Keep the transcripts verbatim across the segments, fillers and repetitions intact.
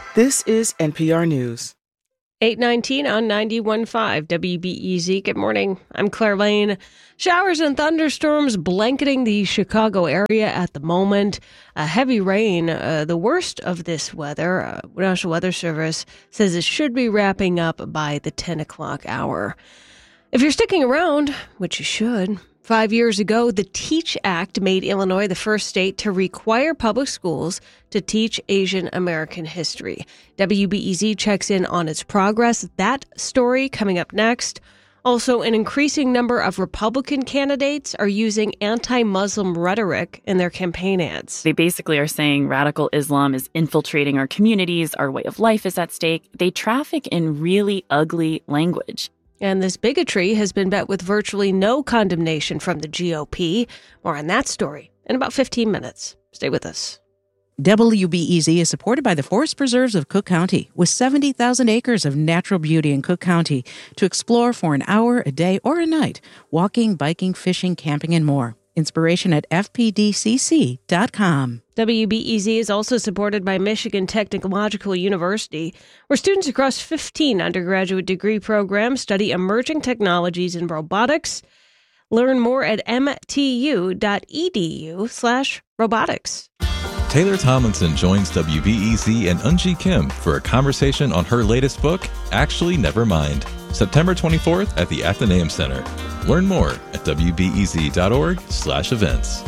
This is N P R News. eight nineteen on ninety-one point five W B E Z. Good morning. I'm Claire Lane. Showers and thunderstorms blanketing the Chicago area at the moment. A heavy rain, uh, the worst of this weather. Uh, National Weather Service says it should be wrapping up by the ten o'clock hour. If you're sticking around, which you should, five years ago, the TEACH Act made Illinois the first state to require public schools to teach Asian American history. W B E Z checks in on its progress. That story coming up next. Also, an increasing number of Republican candidates are using anti-Muslim rhetoric in their campaign ads. They basically are saying radical Islam is infiltrating our communities, our way of life is at stake. They traffic in really ugly language. And this bigotry has been met with virtually no condemnation from the G O P. More on that story in about fifteen minutes. Stay with us. W B E Z is supported by the Forest Preserves of Cook County, with seventy thousand acres of natural beauty in Cook County to explore for an hour, a day, or a night. Walking, biking, fishing, camping, and more. Inspiration at f p d c c dot com. W B E Z is also supported by Michigan Technological University, where students across fifteen undergraduate degree programs study emerging technologies in robotics. Learn more at m t u dot e d u slash robotics. Taylor Tomlinson joins W B E Z and Eunji Kim for a conversation on her latest book, Actually Never Mind, September twenty-fourth at the Athenaeum Center. Learn more at w b e z dot org slash events.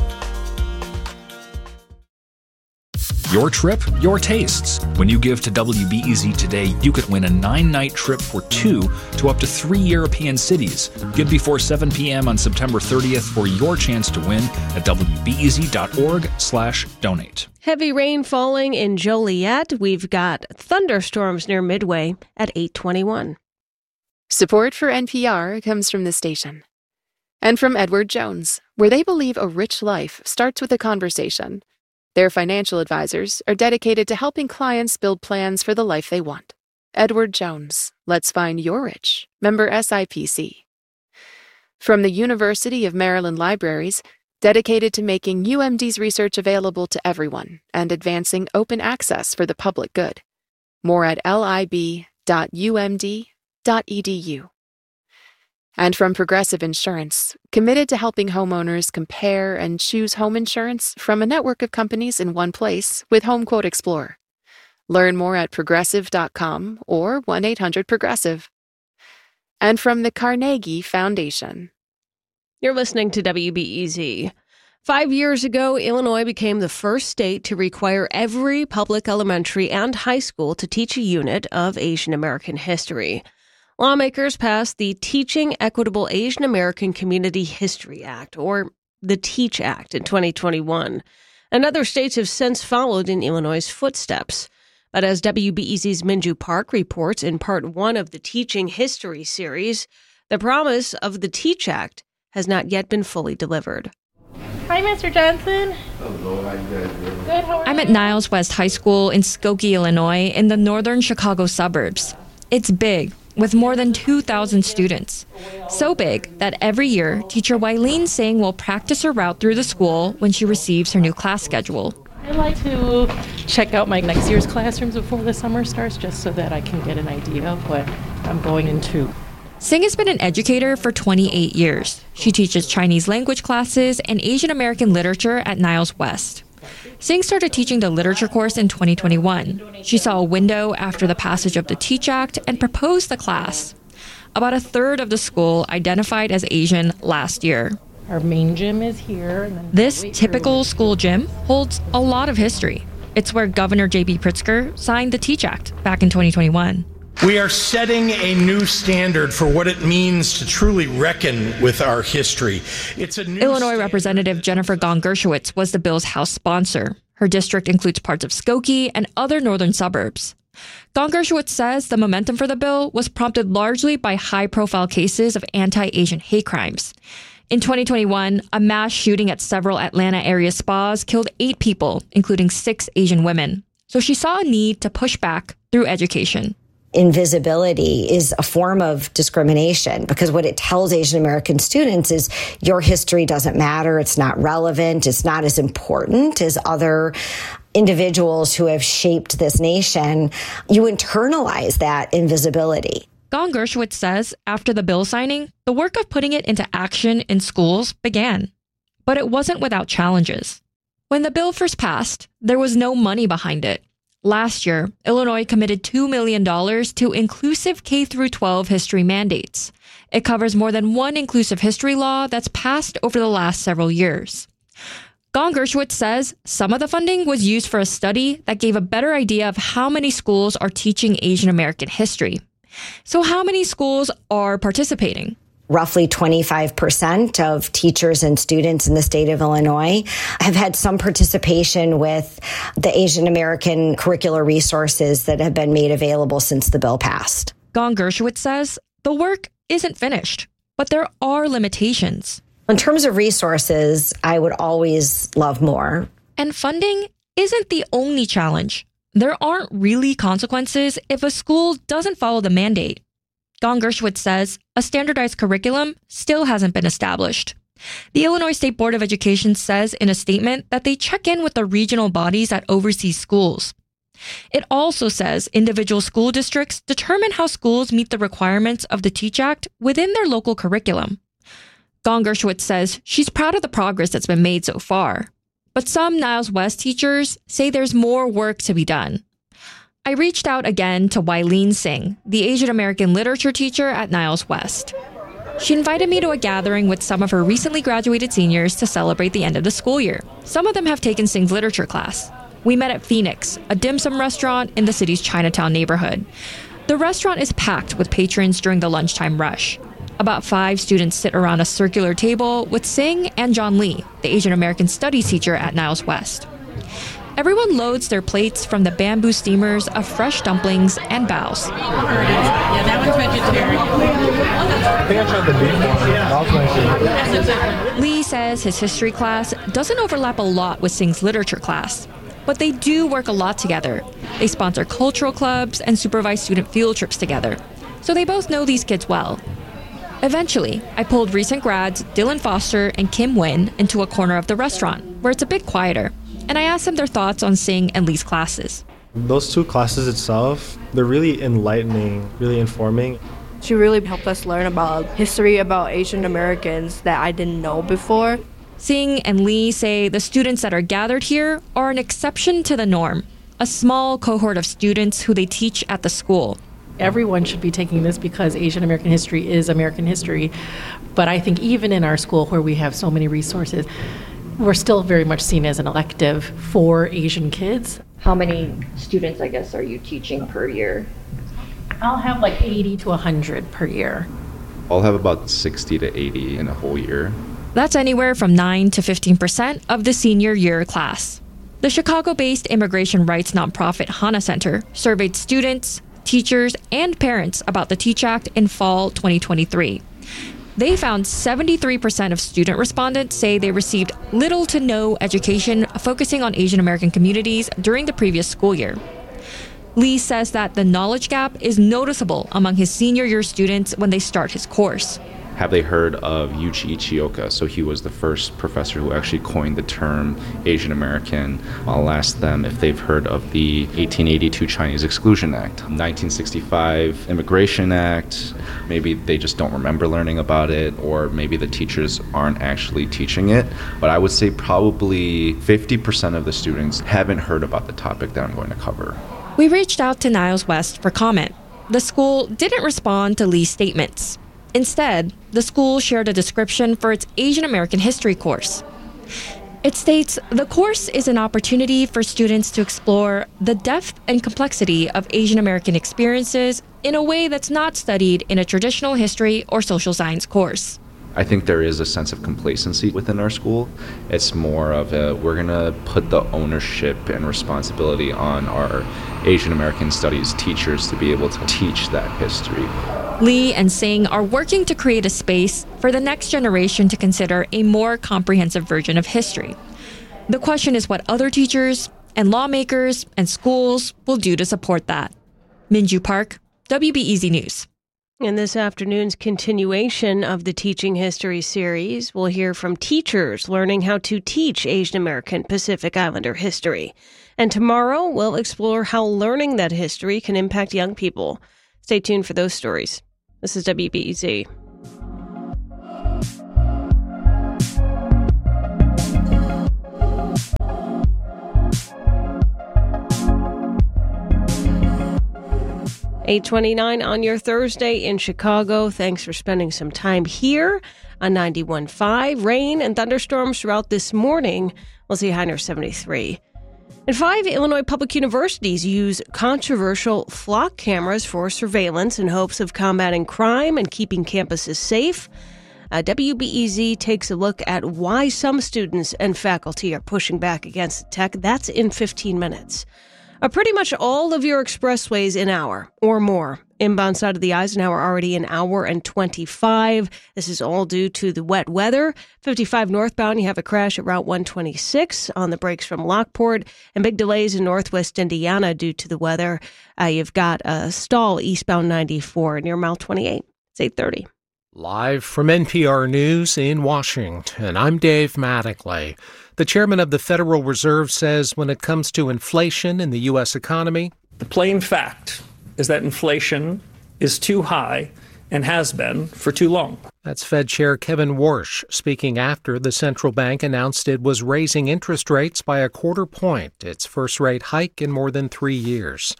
Your trip, your tastes. When you give to W B E Z today, you could win a nine-night trip for two to up to three European cities. Give before seven p.m. on September thirtieth for your chance to win at w b e z dot org slash donate. Heavy rain falling in Joliet. We've got thunderstorms near Midway at eight twenty-one. Support for N P R comes from the station. And from Edward Jones, where they believe a rich life starts with a conversation. Their financial advisors are dedicated to helping clients build plans for the life they want. Edward Jones, let's find your rich. Member S I P C. From the University of Maryland Libraries, dedicated to making U M D's research available to everyone and advancing open access for the public good. More at lib dot u m d dot e d u. And from Progressive Insurance, committed to helping homeowners compare and choose home insurance from a network of companies in one place with HomeQuote Explorer. Learn more at progressive dot com or one eight hundred progressive. And from the Carnegie Foundation. You're listening to W B E Z. Five years ago, Illinois became the first state to require every public elementary and high school to teach a unit of Asian American history. Lawmakers passed the Teaching Equitable Asian American Community History Act, or the TEACH Act, in twenty twenty-one. And other states have since followed in Illinois' footsteps. But as W B E Z's Minju Park reports in part one of the Teaching History series, the promise of the TEACH Act has not yet been fully delivered. Hi, Mister Johnson. Hello, how you guys doing? Good, how are I'm you? at Niles West High School in Skokie, Illinois, in the northern Chicago suburbs. It's big, with more than two thousand students. So big that every year, teacher Wileen Singh will practice her route through the school when she receives her new class schedule. I like to check out my next year's classrooms before the summer starts, just so that I can get an idea of what I'm going into. Singh has been an educator for twenty-eight years. She teaches Chinese language classes and Asian American literature at Niles West. Singh started teaching the literature course in twenty twenty-one. She saw a window after the passage of the TEACH Act and proposed the class. About a third of the school identified as Asian last year. Our main gym is here. And then This typical school gym holds a lot of history. It's where Governor J B Pritzker signed the TEACH Act back in twenty twenty-one. We are setting a new standard for what it means to truly reckon with our history. It's a new Illinois standard. Representative Jennifer Gong Gershowitz was the bill's House sponsor. Her district includes parts of Skokie and other northern suburbs. Gong Gershowitz says the momentum for the bill was prompted largely by high-profile cases of anti-Asian hate crimes. In twenty twenty-one, a mass shooting at several Atlanta area spas killed eight people, including six Asian women. So she saw a need to push back through education. Invisibility is a form of discrimination because what it tells Asian American students is your history doesn't matter. It's not relevant. It's not as important as other individuals who have shaped this nation, you internalize that invisibility. Gong Gershowitz says after the bill signing, the work of putting it into action in schools began. But it wasn't without challenges. When the bill first passed, there was no money behind it. Last year, Illinois committed two million dollars to inclusive K through twelve history mandates. It covers more than one inclusive history law that's passed over the last several years. Gong Gershowitz says some of the funding was used for a study that gave a better idea of how many schools are teaching Asian American history. So how many schools are participating? Roughly twenty-five percent of teachers and students in the state of Illinois have had some participation with the Asian American curricular resources that have been made available since the bill passed. Gong Gershowitz says the work isn't finished, but there are limitations. In terms of resources, I would always love more. And funding isn't the only challenge. There aren't really consequences if a school doesn't follow the mandate. Gong Gershowitz says a standardized curriculum still hasn't been established. The Illinois State Board of Education says in a statement that they check in with the regional bodies that oversee schools. It also says individual school districts determine how schools meet the requirements of the TEACH Act within their local curriculum. Gong Gershowitz says she's proud of the progress that's been made so far. But some Niles West teachers say there's more work to be done. I reached out again to Wileen Singh, the Asian American literature teacher at Niles West. She invited me to a gathering with some of her recently graduated seniors to celebrate the end of the school year. Some of them have taken Singh's literature class. We met at Phoenix, a dim sum restaurant in the city's Chinatown neighborhood. The restaurant is packed with patrons during the lunchtime rush. About five students sit around a circular table with Singh and John Lee, the Asian American studies teacher at Niles West. Everyone loads their plates from the bamboo steamers of fresh dumplings and baos. Yeah, that one's vegetarian. I think I tried the beef one. That was nice. Lee says his history class doesn't overlap a lot with Singh's literature class, but they do work a lot together. They sponsor cultural clubs and supervise student field trips together, so they both know these kids well. Eventually, I pulled recent grads Dylan Foster and Kim Nguyen into a corner of the restaurant, where it's a bit quieter, and I asked them their thoughts on Singh and Lee's classes. Those two classes itself, they're really enlightening, really informing. She really helped us learn about history about Asian Americans that I didn't know before. Singh and Lee say the students that are gathered here are an exception to the norm, a small cohort of students who they teach at the school. Everyone should be taking this because Asian American history is American history. But I think even in our school where we have so many resources, we're still very much seen as an elective for Asian kids. How many students, I guess, are you teaching per year? I'll have like eighty to one hundred per year. I'll have about sixty to eighty in a whole year. That's anywhere from nine to fifteen percent of the senior year class. The Chicago-based immigration rights nonprofit Hana Center surveyed students, teachers, and parents about the TEACH Act in fall twenty twenty-three. They found seventy-three percent of student respondents say they received little to no education focusing on Asian American communities during the previous school year. Lee says that the knowledge gap is noticeable among his senior year students when they start his course. Have they heard of Yuichi Ichioka? So he was the first professor who actually coined the term Asian American. I'll ask them if they've heard of the eighteen eighty-two Chinese Exclusion Act, nineteen sixty-five Immigration Act. Maybe they just don't remember learning about it, or maybe the teachers aren't actually teaching it. But I would say probably fifty percent of the students haven't heard about the topic that I'm going to cover. We reached out to Niles West for comment. The school didn't respond to Lee's statements. Instead, the school shared a description for its Asian American history course. It states, the course is an opportunity for students to explore the depth and complexity of Asian American experiences in a way that's not studied in a traditional history or social science course. I think there is a sense of complacency within our school. It's more of a, we're going to put the ownership and responsibility on our Asian American studies teachers to be able to teach that history. Lee and Singh are working to create a space for the next generation to consider a more comprehensive version of history. The question is what other teachers and lawmakers and schools will do to support that. Minju Park, W B E Z News. In this afternoon's continuation of the Teaching History series, we'll hear from teachers learning how to teach Asian American Pacific Islander history. And tomorrow, we'll explore how learning that history can impact young people. Stay tuned for those stories. This is W B E Z. eight twenty-nine on your Thursday in Chicago. Thanks for spending some time here on ninety-one point five. Rain and thunderstorms throughout this morning. We'll see a high near seventy-three. And five Illinois public universities use controversial flock cameras for surveillance in hopes of combating crime and keeping campuses safe. Uh, W B E Z takes a look at why some students and faculty are pushing back against the tech. That's in fifteen minutes. Uh, pretty much all of your expressways an hour or more. Inbound side of the Eisenhower already an hour and twenty-five. This is all due to the wet weather. fifty-five northbound, you have a crash at Route one twenty-six on the brakes from Lockport, and big delays in northwest Indiana due to the weather. Uh, you've got a stall eastbound ninety-four near mile twenty-eight. It's eight thirty. Live from N P R News in Washington, I'm Dave Mattingly. The chairman of the Federal Reserve says when it comes to inflation in the U S economy, the plain fact is that inflation is too high and has been for too long. That's Fed Chair Kevin Warsh speaking after the central bank announced it was raising interest rates by a quarter point, its first rate hike in more than three years.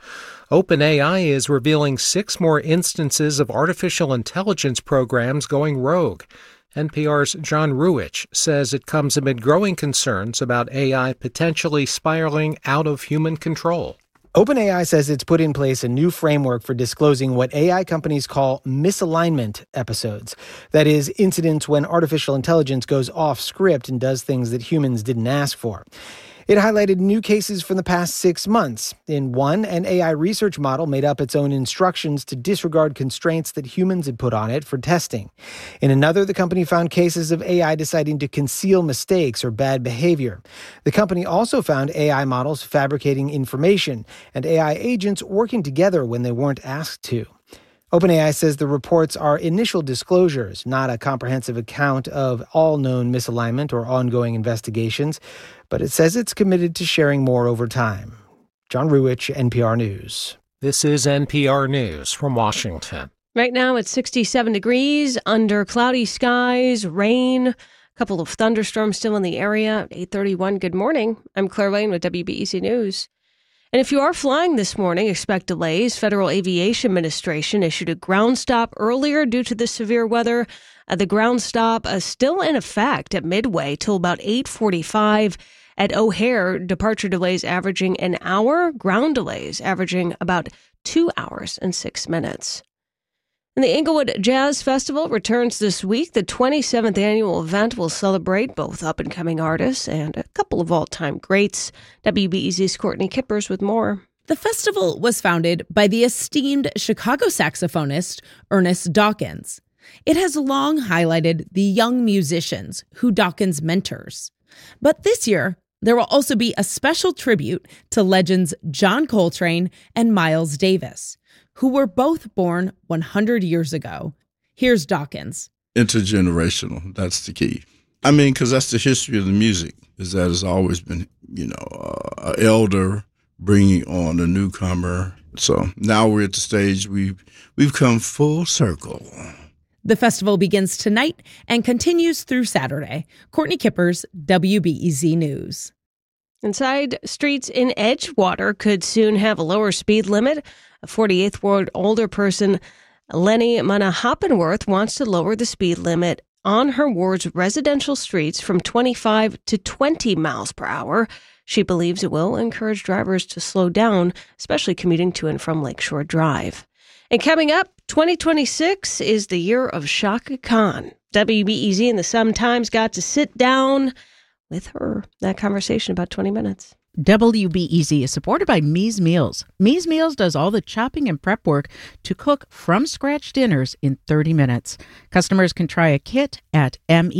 OpenAI is revealing six more instances of artificial intelligence programs going rogue. N P R's John Ruwitch says it comes amid growing concerns about A I potentially spiraling out of human control. OpenAI says it's put in place a new framework for disclosing what A I companies call misalignment episodes. That is, incidents when artificial intelligence goes off script and does things that humans didn't ask for. It highlighted new cases from the past six months. In one, an A I research model made up its own instructions to disregard constraints that humans had put on it for testing. In another, the company found cases of A I deciding to conceal mistakes or bad behavior. The company also found A I models fabricating information and A I agents working together when they weren't asked to. OpenAI says the reports are initial disclosures, not a comprehensive account of all known misalignment or ongoing investigations, but it says it's committed to sharing more over time. John Ruwitch, N P R News. This is N P R News from Washington. Right now it's sixty-seven degrees, under cloudy skies, rain, a couple of thunderstorms still in the area. eight thirty-one, good morning. I'm Claire Lane with W B E Z News. And if you are flying this morning, expect delays. Federal Aviation Administration issued a ground stop earlier due to the severe weather. Uh, the ground stop is still in effect at Midway till about eight forty-five. At O'Hare, departure delays averaging an hour, ground delays averaging about two hours and six minutes. And the Inglewood Jazz Festival returns this week. The twenty-seventh annual event will celebrate both up-and-coming artists and a couple of all-time greats. W B E Z's Courtney Kippers with more. The festival was founded by the esteemed Chicago saxophonist Ernest Dawkins. It has long highlighted the young musicians who Dawkins mentors. But this year, there will also be a special tribute to legends John Coltrane and Miles Davis, who were both born one hundred years ago. Here's Dawkins. Intergenerational, that's the key. I mean, because that's the history of the music, is that it's always been, you know, uh, an elder bringing on a newcomer. So now we're at the stage we've, we've come full circle. The festival begins tonight and continues through Saturday. Courtney Kippers, W B E Z News. Inside streets in Edgewater could soon have a lower speed limit. A forty-eighth Ward older person, Lenny Mana-Hoppenworth, wants to lower the speed limit on her ward's residential streets from twenty-five to twenty miles per hour. She believes it will encourage drivers to slow down, especially commuting to and from Lakeshore Drive. And coming up, twenty twenty-six is the year of Chaka Khan. W B E Z and the Sun-Times got to sit down with her. That conversation about twenty minutes. W B E Z is supported by Mies Meals. Mies Meals does all the chopping and prep work to cook from-scratch dinners in thirty minutes. Customers can try a kit at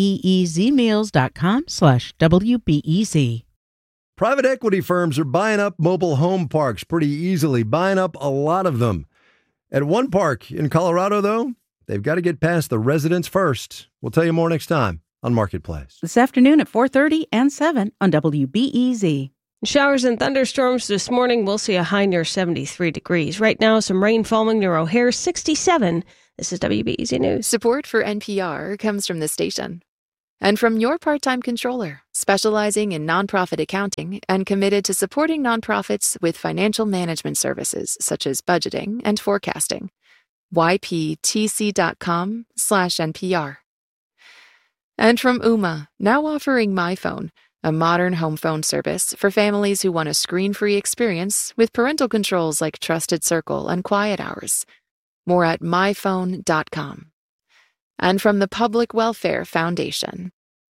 meezmeals.com slash WBEZ. Private equity firms are buying up mobile home parks pretty easily, buying up a lot of them. At one park in Colorado, though, they've got to get past the residents first. We'll tell you more next time on Marketplace. This afternoon at four thirty and seven on W B E Z. Showers and thunderstorms this morning. We'll see a high near seventy-three degrees. Right now, some rain falling near O'Hare, sixty-seven. This is W B E Z News. Support for N P R comes from the station and from your part-time controller, specializing in nonprofit accounting and committed to supporting nonprofits with financial management services such as budgeting and forecasting. Y P T C dot com slash N P R. And from Ooma, now offering MyPhone, a modern home phone service for families who want a screen-free experience with parental controls like Trusted Circle and Quiet Hours. More at my phone dot com. And from the Public Welfare Foundation.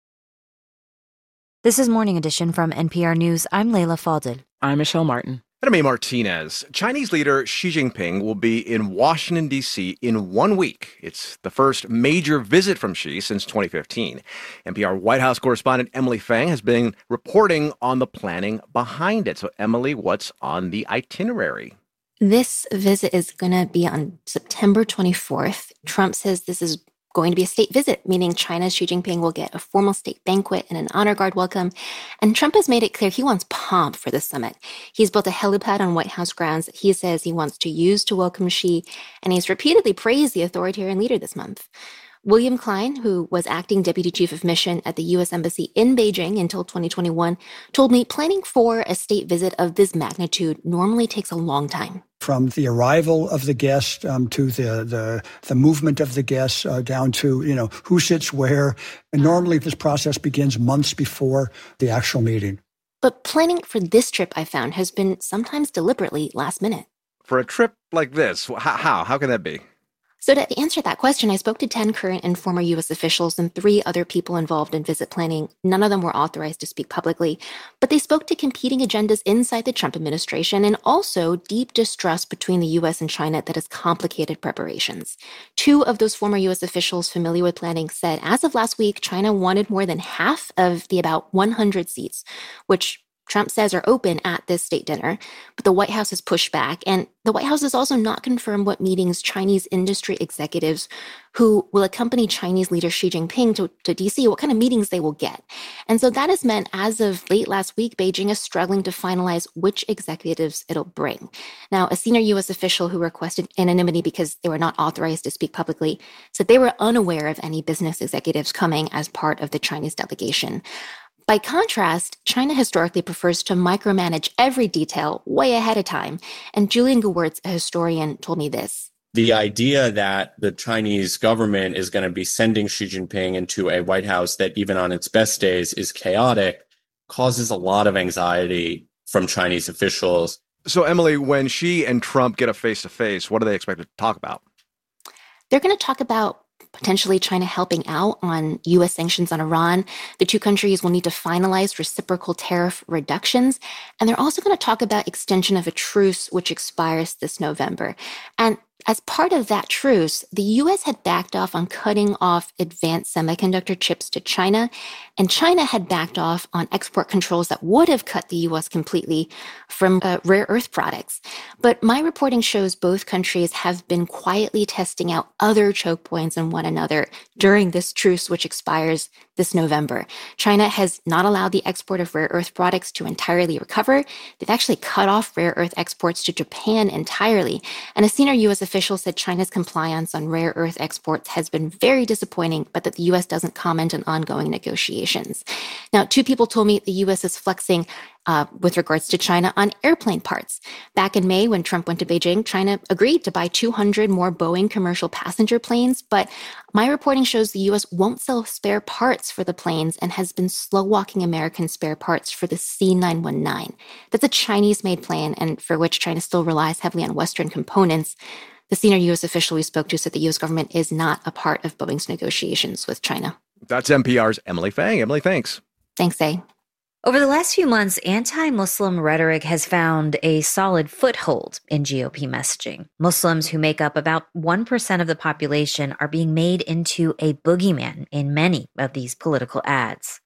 This is Morning Edition from N P R News. I'm Layla Faldin. I'm Michelle Martin. And I'm A. Martinez. Chinese leader Xi Jinping will be in Washington, D C in one week. It's the first major visit from Xi since twenty fifteen. N P R White House correspondent Emily Fang has been reporting on the planning behind it. So, Emily, what's on the itinerary? This visit is going to be on September twenty-fourth. Trump says this is going to be a state visit, meaning China's Xi Jinping will get a formal state banquet and an honor guard welcome. And Trump has made it clear he wants pomp for the summit. He's built a helipad on White House grounds that he says he wants to use to welcome Xi, and he's repeatedly praised the authoritarian leader this month. William Klein, who was acting deputy chief of mission at the U S Embassy in Beijing until twenty twenty-one, told me planning for a state visit of this magnitude normally takes a long time. From the arrival of the guest um, to the, the the movement of the guests uh, down to, you know, who sits where. And normally this process begins months before the actual meeting. But planning for this trip, I found, has been sometimes deliberately last minute. For a trip like this, how? How, how can that be? So to answer that question, I spoke to ten current and former U S officials and three other people involved in visit planning. None of them were authorized to speak publicly, but they spoke to competing agendas inside the Trump administration and also deep distrust between the U S and China that has complicated preparations. Two of those former U S officials familiar with planning said as of last week, China wanted more than half of the about one hundred seats, which Trump says are open at this state dinner, but the White House has pushed back. And the White House has also not confirmed what meetings Chinese industry executives who will accompany Chinese leader Xi Jinping to, to D C, what kind of meetings they will get. And so that has meant, as of late last week, Beijing is struggling to finalize which executives it'll bring. Now, a senior U S official who requested anonymity because they were not authorized to speak publicly said they were unaware of any business executives coming as part of the Chinese delegation. By contrast, China historically prefers to micromanage every detail way ahead of time. And Julian Gewirtz, a historian, told me this. The idea that the Chinese government is going to be sending Xi Jinping into a White House that even on its best days is chaotic causes a lot of anxiety from Chinese officials. So, Emily, when Xi and Trump get a face-to-face, what are they expected to talk about? They're going to talk about potentially China helping out on U S sanctions on Iran. The two countries will need to finalize reciprocal tariff reductions. And they're also going to talk about extension of a truce, which expires this November. And as part of that truce, the U S had backed off on cutting off advanced semiconductor chips to China, and China had backed off on export controls that would have cut the U S completely from uh, rare earth products. But my reporting shows both countries have been quietly testing out other choke points in one another during this truce, which expires this November. China has not allowed the export of rare earth products to entirely recover. They've actually cut off rare earth exports to Japan entirely. And a senior U S official said China's compliance on rare earth exports has been very disappointing, but that the U S doesn't comment on ongoing negotiations. Now, two people told me the U S is flexing Uh, with regards to China on airplane parts. Back in May, when Trump went to Beijing, China agreed to buy two hundred more Boeing commercial passenger planes, but my reporting shows the U S won't sell spare parts for the planes and has been slow-walking American spare parts for the C nine one nine. That's a Chinese-made plane, and for which China still relies heavily on Western components. The senior U S official we spoke to said the U S government is not a part of Boeing's negotiations with China. That's N P R's Emily Fang. Emily, thanks. Thanks, A. Over the last few months, anti-Muslim rhetoric has found a solid foothold in G O P messaging. Muslims, who make up about one percent of the population, are being made into a boogeyman in many of these political ads.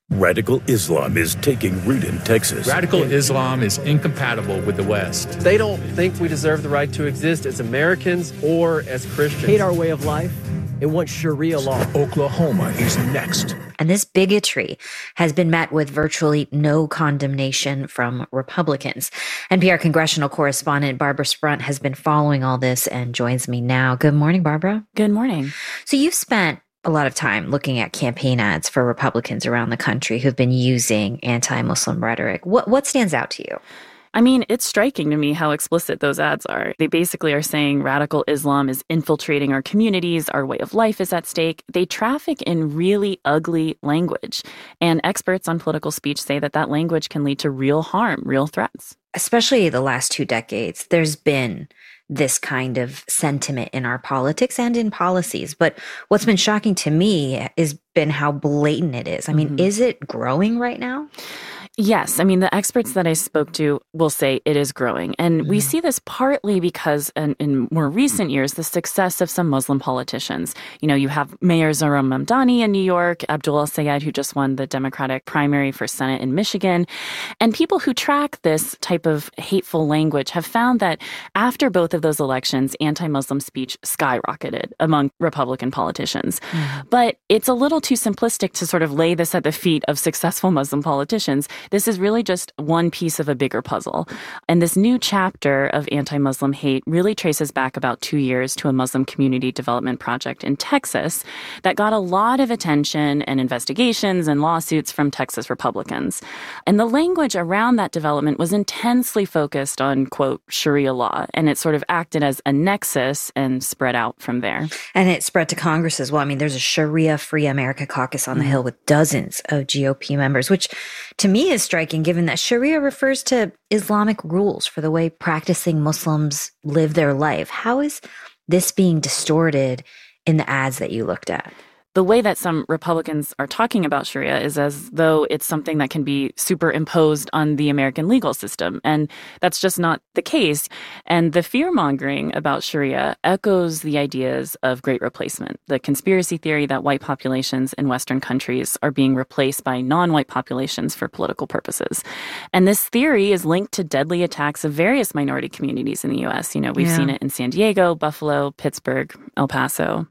Radical Islam is taking root in Texas. Radical Islam is incompatible with the West. They don't think we deserve the right to exist as Americans or as Christians. Hate our way of life and want Sharia law. Oklahoma is next. And this bigotry has been met with virtually no condemnation from Republicans. N P R congressional correspondent Barbara Sprunt has been following all this and joins me now. Good morning, Barbara. Good morning. So you've spent a lot of time looking at campaign ads for Republicans around the country who've been using anti-Muslim rhetoric. What what stands out to you? I mean, it's striking to me how explicit those ads are. They basically are saying radical Islam is infiltrating our communities, our way of life is at stake. They traffic in really ugly language. And experts on political speech say that that language can lead to real harm, real threats. Especially the last two decades, there's been this kind of sentiment in our politics and in policies. But what's been shocking to me has been how blatant it is. I mean, mm-hmm. is it growing right now? Yes. I mean, the experts that I spoke to will say it is growing. And mm-hmm. we see this partly because in, in more recent years, the success of some Muslim politicians. You know, you have Mayor Zohran Mamdani in New York, Abdul El-Sayed, who just won the Democratic primary for Senate in Michigan. And people who track this type of hateful language have found that after both of those elections, anti-Muslim speech skyrocketed among Republican politicians. Mm-hmm. But it's a little too simplistic to sort of lay this at the feet of successful Muslim politicians. This is really just one piece of a bigger puzzle. And this new chapter of anti-Muslim hate really traces back about two years to a Muslim community development project in Texas that got a lot of attention and investigations and lawsuits from Texas Republicans. And the language around that development was intensely focused on, quote, Sharia law. And it sort of acted as a nexus and spread out from there. And it spread to Congress as well. I mean, there's a Sharia Free America caucus on the mm-hmm. Hill with dozens of G O P members, which to me is striking given that Sharia refers to Islamic rules for the way practicing Muslims live their life. How is this being distorted in the ads that you looked at? The way that some Republicans are talking about Sharia is as though it's something that can be superimposed on the American legal system. And that's just not the case. And the fear-mongering about Sharia echoes the ideas of Great Replacement, the conspiracy theory that white populations in Western countries are being replaced by non-white populations for political purposes. And this theory is linked to deadly attacks of various minority communities in the U S. You know, we've yeah. seen it in San Diego, Buffalo, Pittsburgh, El Paso.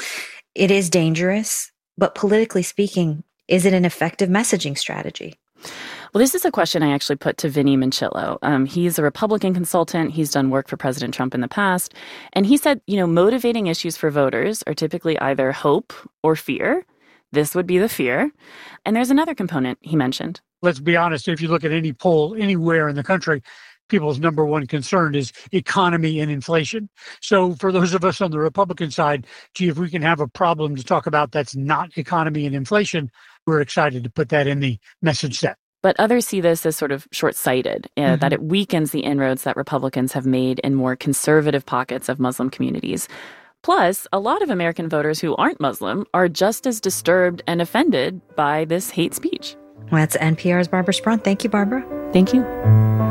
It is dangerous, but politically speaking, is it an effective messaging strategy? Well, this is a question I actually put to Vinny Minchillo. Um, he's a Republican consultant. He's done work for President Trump in the past. And he said, you know, motivating issues for voters are typically either hope or fear. This would be the fear. And there's another component he mentioned. Let's be honest. If you look at any poll anywhere in the country, people's number one concern is economy and inflation. So for those of us on the Republican side, gee, if we can have a problem to talk about that's not economy and inflation, we're excited to put that in the message set. But others see this as sort of short-sighted, uh, mm-hmm. that it weakens the inroads that Republicans have made in more conservative pockets of Muslim communities. Plus, a lot of American voters who aren't Muslim are just as disturbed and offended by this hate speech. Well, that's N P R's Barbara Sprunt. Thank you, Barbara. Thank you.